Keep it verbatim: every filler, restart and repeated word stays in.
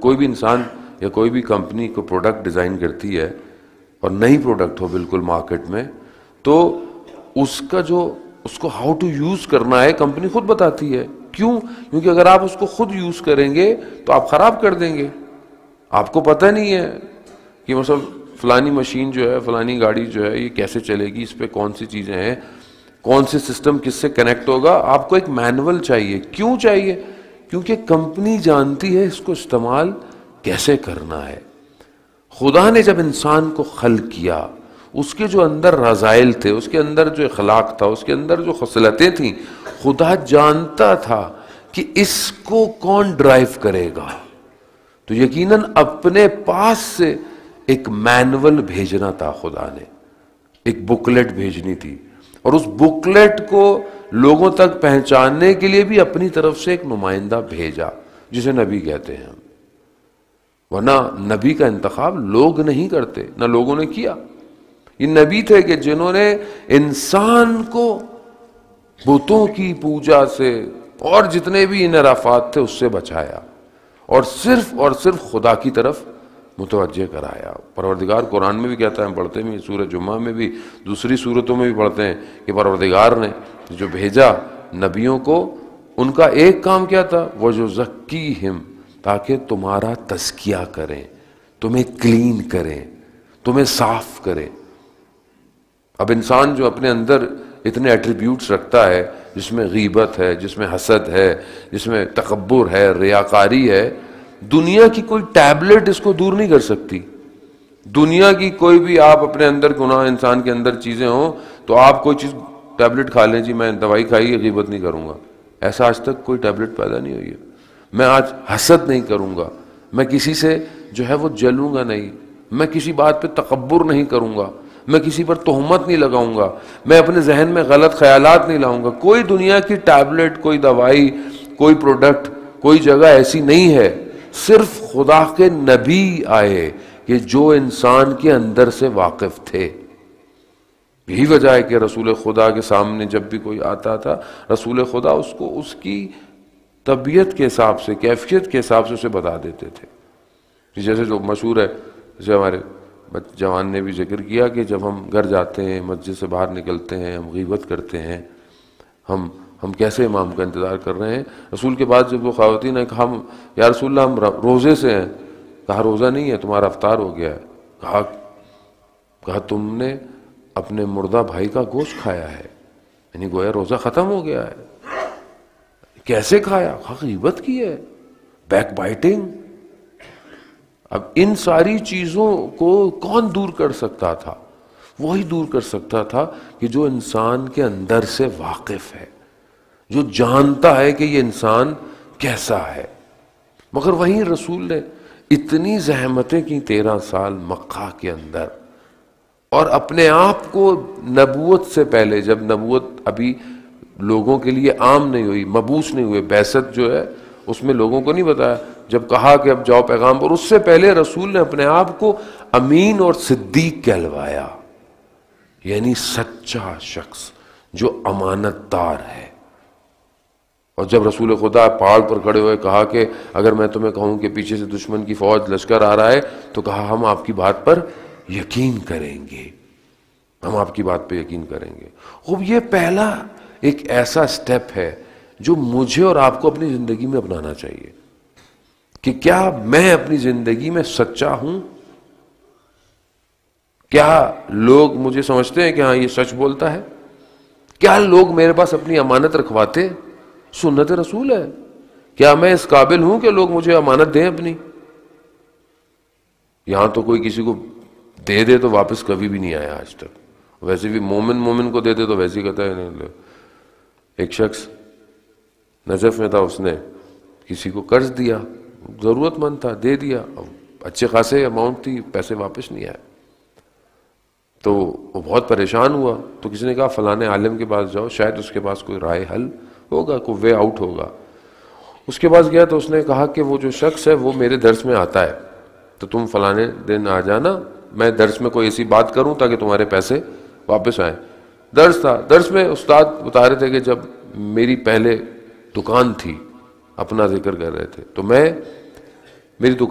کوئی بھی انسان یا کوئی بھی کمپنی کو پروڈکٹ ڈیزائن کرتی ہے اور نئی پروڈکٹ ہو بالکل مارکیٹ میں، تو اس کا جو اس کو ہاؤ ٹو یوز کرنا ہے کمپنی خود بتاتی ہے. کیوں؟ کیونکہ اگر آپ اس کو خود یوز کریں گے تو آپ خراب کر دیں گے. آپ کو پتہ نہیں ہے کہ مثلا فلانی مشین جو ہے، فلانی گاڑی جو ہے، یہ کیسے چلے گی، اس پہ کون سی چیزیں ہیں، کون سے سسٹم کس سے کنیکٹ ہوگا. آپ کو ایک مینول چاہیے. کیوں چاہیے؟ کیونکہ کمپنی جانتی ہے اس کو استعمال کیسے کرنا ہے. خدا نے جب انسان کو خلق کیا، اس کے جو اندر رذائل تھے، اس کے اندر جو اخلاق تھا، اس کے اندر جو خصلتیں تھیں، خدا جانتا تھا کہ اس کو کون ڈرائیو کرے گا. تو یقیناً اپنے پاس سے ایک مینول بھیجنا تھا. خدا نے ایک بکلیٹ بھیجنی تھی، اور اس بکلیٹ کو لوگوں تک پہنچانے کے لیے بھی اپنی طرف سے ایک نمائندہ بھیجا، جسے نبی کہتے ہیں. ورنہ نبی کا انتخاب لوگ نہیں کرتے، نہ لوگوں نے کیا. یہ نبی تھے کہ جنہوں نے انسان کو بتوں کی پوجا سے اور جتنے بھی انحرافات تھے اس سے بچایا، اور صرف اور صرف خدا کی طرف متوجہ کرایا. پروردگار قرآن میں بھی کہتا ہے، ہم پڑھتے ہیں سورہ جمعہ میں بھی، دوسری صورتوں میں بھی پڑھتے ہیں کہ پروردگار نے جو بھیجا نبیوں کو، ان کا ایک کام کیا تھا؟ وَيُزَكِّيهِمْ، تاکہ تمہارا تزکیہ کریں، تمہیں کلین کریں، تمہیں صاف کریں. اب انسان جو اپنے اندر اتنے ایٹریبیوٹس رکھتا ہے، جس میں غیبت ہے، جس میں حسد ہے، جس میں تکبر ہے، ریاکاری ہے، دنیا کی کوئی ٹیبلٹ اس کو دور نہیں کر سکتی. دنیا کی کوئی بھی آپ اپنے اندر گناہ انسان کے اندر چیزیں ہوں تو آپ کوئی چیز ٹیبلٹ کھا لیں، جی میں دوائی کھائی ہے غیبت نہیں کروں گا. ایسا آج تک کوئی ٹیبلٹ پیدا نہیں ہوئی ہے. میں آج حسد نہیں کروں گا، میں کسی سے جو ہے وہ جلوں گا نہیں، میں کسی بات پہ تکبر نہیں کروں گا، میں کسی پر تہمت نہیں لگاؤں گا، میں اپنے ذہن میں غلط خیالات نہیں لاؤں گا. کوئی دنیا کی ٹیبلٹ، کوئی دوائی، کوئی پروڈکٹ، کوئی جگہ ایسی نہیں ہے. صرف خدا کے نبی آئے کہ جو انسان کے اندر سے واقف تھے. یہی وجہ ہے کہ رسول خدا کے سامنے جب بھی کوئی آتا تھا، رسول خدا اس کو اس کی طبیعت کے حساب سے، کیفیت کے حساب سے اسے بتا دیتے تھے. جیسے جو مشہور ہے، جیسے ہمارے جوان نے بھی ذکر کیا کہ جب ہم گھر جاتے ہیں، مسجد سے باہر نکلتے ہیں، ہم غیبت کرتے ہیں، ہم ہم کیسے امام کا انتظار کر رہے ہیں. رسول کے بعد جب وہ خواتین نے کہا یا رسول اللہ ہم روزے سے ہیں، کہا روزہ نہیں ہے، تمہارا افطار ہو گیا ہے. کہا کہا تم نے اپنے مردہ بھائی کا گوشت کھایا ہے، یعنی گویا روزہ ختم ہو گیا ہے. کیسے کھایا؟ کہا غیبت کی ہے، بیک بائٹنگ. اب ان ساری چیزوں کو کون دور کر سکتا تھا؟ وہی دور کر سکتا تھا کہ جو انسان کے اندر سے واقف ہے، جو جانتا ہے کہ یہ انسان کیسا ہے. مگر وہیں رسول نے اتنی زحمتیں کی تیرہ سال مکہ کے اندر، اور اپنے آپ کو نبوت سے پہلے، جب نبوت ابھی لوگوں کے لیے عام نہیں ہوئی، مبعوث نہیں ہوئے، بعثت جو ہے اس میں لوگوں کو نہیں بتایا، جب کہا کہ اب جاؤ پیغام پر، اس سے پہلے رسول نے اپنے آپ کو امین اور صدیق کہلوایا، یعنی سچا شخص جو امانت دار ہے. اور جب رسول خدا پہاڑ پر کھڑے ہوئے کہا کہ اگر میں تمہیں کہوں کہ پیچھے سے دشمن کی فوج لشکر آ رہا ہے، تو کہا ہم آپ کی بات پر یقین کریں گے، ہم آپ کی بات پہ یقین کریں گے. خوب یہ پہلا ایک ایسا سٹیپ ہے جو مجھے اور آپ کو اپنی زندگی میں اپنانا چاہیے کہ کیا میں اپنی زندگی میں سچا ہوں؟ کیا لوگ مجھے سمجھتے ہیں کہ ہاں یہ سچ بولتا ہے؟ کیا لوگ میرے پاس اپنی امانت رکھواتے؟ سنت رسول ہے. کیا میں اس قابل ہوں کہ لوگ مجھے امانت دیں اپنی؟ یہاں تو کوئی کسی کو دے دے تو واپس کبھی بھی نہیں آیا آج تک. ویسے بھی مومن مومن کو دے دے تو ویسے ہی کہتا ہے. ایک شخص نجف میں تھا، اس نے کسی کو قرض دیا، ضرورت مند تھا، دے دیا، اچھے خاصے اماؤنٹ تھی، پیسے واپس نہیں آئے. تو وہ بہت پریشان ہوا. تو کسی نے کہا فلانے عالم کے پاس جاؤ، شاید اس کے پاس کوئی رائے حل ہوگا، کوئی وے آؤٹ ہوگا. اس کے پاس گیا تو اس نے کہا کہ وہ جو شخص ہے وہ میرے درس میں آتا ہے، تو تم فلانے دن آ جانا، میں درس میں کوئی ایسی بات کروں تاکہ تمہارے پیسے واپس آئیں. درس تھا، درس میں استاد بتا رہے تھے کہ جب میری پہلے دکان تھی، اپنا ذکر کر رہے تھے، تو میں میری دکان